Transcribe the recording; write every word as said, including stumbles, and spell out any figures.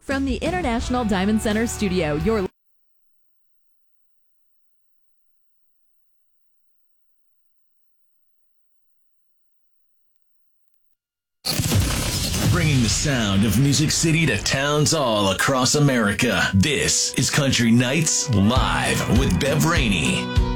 From the International Diamond Center studio, you're bringing the sound of Music City to towns all across America. This is Country Nights Live with Bev Rainey.